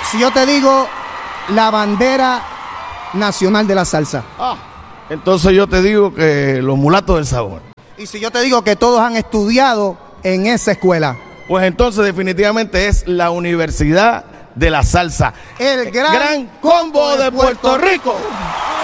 Si yo te digo la bandera nacional de la salsa. Entonces yo te digo que los mulatos del sabor. Y si yo te digo que todos han estudiado en esa escuela. Pues entonces definitivamente es la Universidad de la Salsa. El gran combo de Puerto Rico.